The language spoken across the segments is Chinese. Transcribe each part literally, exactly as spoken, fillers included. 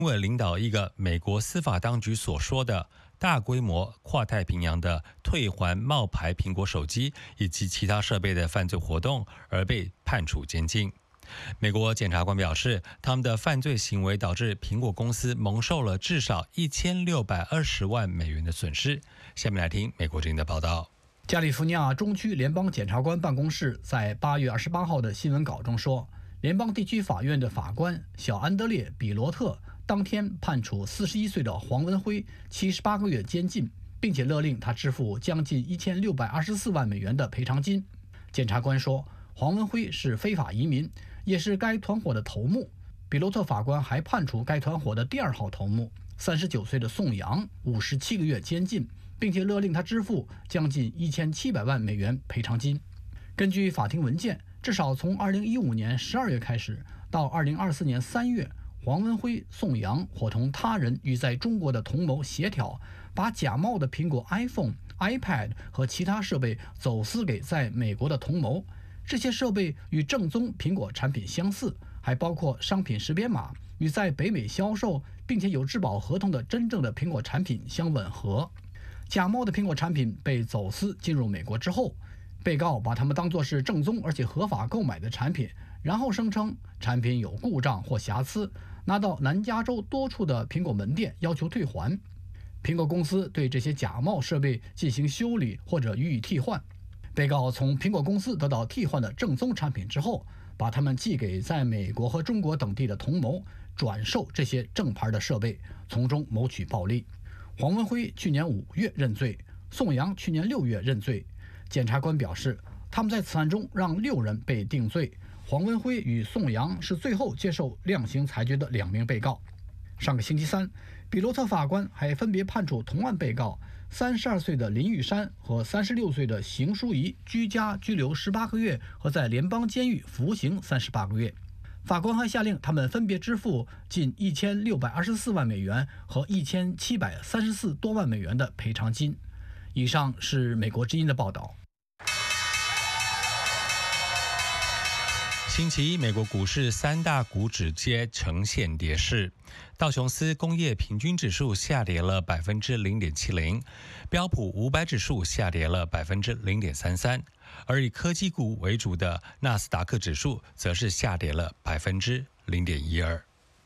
为领导一个美国司法当局所说的大规模跨太平洋的退还冒牌苹果手机以及其他设备的犯罪活动而被判处监禁。美国检察官表示，他们的犯罪行为导致苹果公司蒙受了至少一千六百二十万美元的损失。下面来听美国之音的报道。 加利福尼亚中区联邦检察官办公室在八月二十八号的新闻稿中说，联邦地区法院的法官小安德烈·比罗特当天判处四十一岁的黄文辉七十八个月监禁，并且勒令他支付将近一千六百二十四万美元的赔偿金。检察官说，黄文辉是非法移民，也是该团伙的头目。比罗特法官还判处该团伙的第二号头目三十九岁的宋阳五十七个月监禁，并且勒令他支付将近一千七百万美元赔偿金。根据法庭文件，至少从二零一五年十二月开始到二零二四年三月，黄文辉、宋阳伙同他人与在中国的同谋协调，把假冒的苹果 iPhone、iPad 和其他设备走私给在美国的同谋。这些设备与正宗苹果产品相似，还包括商品识别码，与在北美销售并且有质保合同的真正的苹果产品相吻合。假冒的苹果产品被走私进入美国之后，被告把它们当作是正宗而且合法购买的产品，然后声称产品有故障或瑕疵，拿到南加州多处的苹果门店要求退还。苹果公司对这些假冒设备进行修理或者予以替换。被告从苹果公司得到替换的正宗产品之后，把它们寄给在美国和中国等地的同谋，转售这些正牌的设备，从中谋取暴利。黄文辉去年五月认罪，宋阳去年六月认罪。检察官表示，他们在此案中让六人被定罪，黄文辉与宋阳是最后接受量刑裁决的两名被告。上个星期三，比罗特法官还分别判处同案被告三十二岁的林玉山和三十六岁的邢淑仪居家拘留十八个月和在联邦监狱服刑三十八个月。法官还下令他们分别支付近一千六百二十四万美元和一千七百三十四多万美元的赔偿金。以上是美国之音的报道。 星期一，美国股市三大股指皆呈现跌势，道琼斯工业平均指数下跌了百分之零点七零，标普五百指数下跌了百分之零点三三，而以科技股为主的纳斯达克指数则是下跌了百分之零点一二。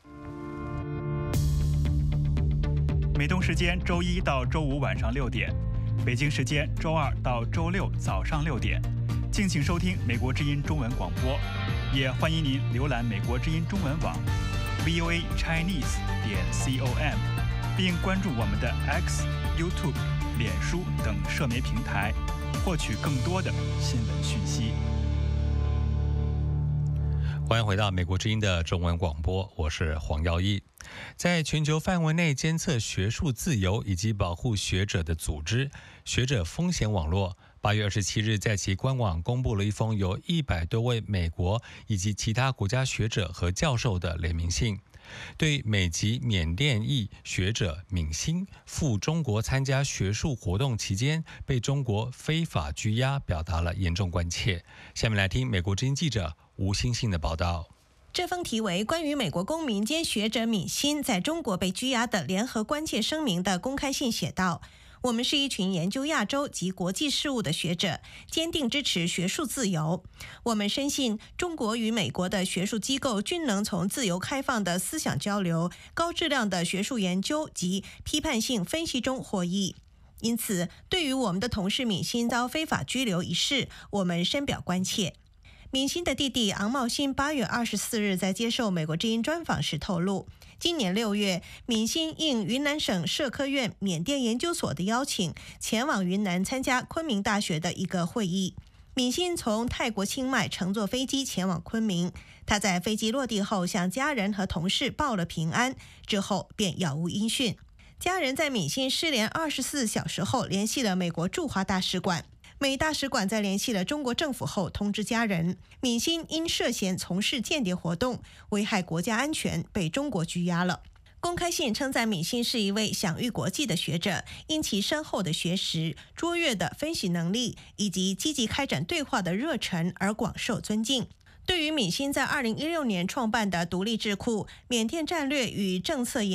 美东时间周一到周五晚上六点，北京时间周二到周六早上六点。敬请收听美国之音中文广播，也欢迎您浏览美国之音中文网 v o a chinese 点 com， 并关注我们的 X、YouTube、脸书等社媒平台，获取更多的新闻讯息。 欢迎回到美国之音的中文广播，我是黄耀义。在全球范围内监测学术自由以及保护学者的组织学者风险网络八月二十七日在其官网公布了一封由一百多位美国以及其他国家学者和教授的联名信，对美籍缅甸裔学者敏欣赴中国参加学术活动期间被中国非法拘押表达了严重关切。下面来听美国之音记者吴欣欣的报道。 这封题为《关于美国公民兼学者敏欣在中国被拘押的联合关切声明》的公开信写道：我们是一群研究亚洲及国际事务的学者，坚定支持学术自由。我们深信中国与美国的学术机构均能从自由开放的思想交流、高质量的学术研究及批判性分析中获益。因此，对于我们的同事敏欣遭非法拘留一事，我们深表关切。敏欣的弟弟昂茂欣八月二十四日在接受美国之音专访时透露，今年六月，敏欣应云南省社科院缅甸研究所的邀请，前往云南参加昆明大学的一个会议。敏欣从泰国清迈乘坐飞机前往昆明，他在飞机落地后向家人和同事报了平安，之后便杳无音讯。家人在敏欣失联二十四小时后联系了美国驻华大使馆。美大使馆在联系了中国政府后通知家人，敏欣因涉嫌从事间谍活动，危害国家安全，被中国拘押了。公开信称赞敏欣是一位享誉国际的学者，因其深厚的学识、卓越的分析能力以及积极开展对话的热忱而广受尊敬。 对于闵欣在二零一六年创办的独立智库缅甸战略与政策研